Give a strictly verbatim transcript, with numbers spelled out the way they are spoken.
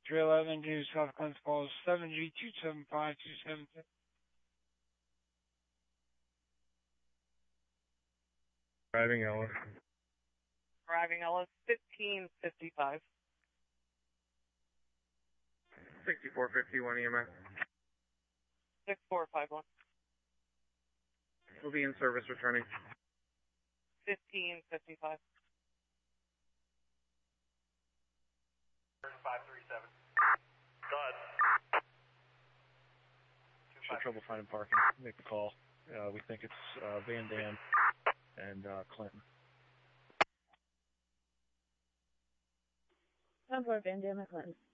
three eleven to South Clinton Falls, seven G two seven five two seven six. Driving Ellis. Driving Ellis, fifteen fifty-five. sixty-four fifty-one E M S. six four five one. We'll be in service returning. fifteen fifty-five. five three seven. Go ahead. Should trouble finding parking. Make the call. Uh, we think it's uh, Van Dam and uh, Clinton. Time for Van Dam and Clinton.